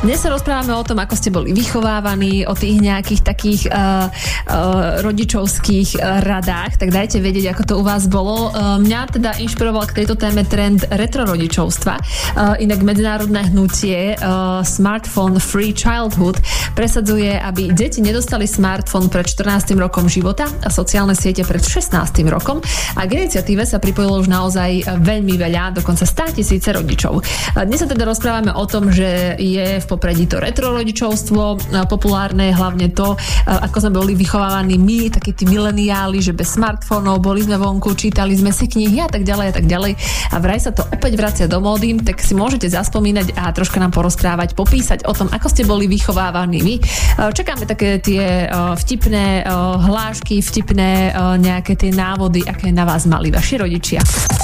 Dnes sa rozprávame o tom, ako ste boli vychovávaní, o tých nejakých takých rodičovských radách, tak dajte vedieť, ako to u vás bolo. Mňa teda inšpiroval k tejto téme trend retrorodičovstva. Inak medzinárodné hnutie Smartphone Free Childhood presadzuje, aby deti nedostali smartfón pred 14. rokom života a sociálne siete pred 16. rokom. A k iniciatíve sa pripojilo už naozaj veľmi veľa, dokonca 100 000 rodičov. Dnes sa teda rozprávame o tom, že je v popredí to retrorodičovstvo, populárne je hlavne to, ako sme boli vychovávaní my, takí tí mileniáli, že bez smartfónov, boli sme vonku, čítali sme si knihy a tak ďalej a tak ďalej. A vraj sa to opäť vracia do módy, tak si môžete zaspomínať a troška nám porozprávať, popísať o tom, ako ste boli vychovávaní my. Čakáme také tie vtipné hlášky, vtipné nejaké tie návody, aké na vás mali vaši rodičia.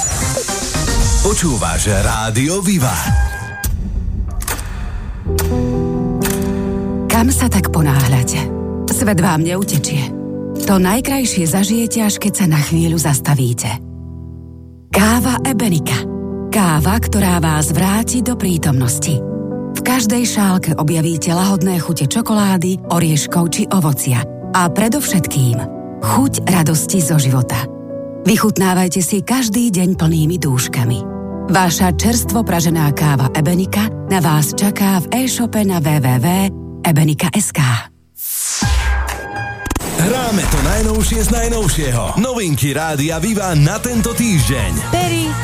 Počúvaš Rádio Viva. Kam sa tak ponáhľate? Svet vám neutečie. To najkrajšie zažijete, až keď sa na chvíľu zastavíte. Káva Ebenika. Káva, ktorá vás vráti do prítomnosti. V každej šálke objavíte lahodné chute čokolády, orieškov či ovocia. A predovšetkým chuť radosti zo života. Vychutnávajte si každý deň plnými dúškami. Vaša čerstvo pražená káva Ebenika na vás čaká v e-shope na www.ebenika.sk. Hráme to najnovšie z najnovšieho. Novinky Rádia Viva na tento týždeň. Perry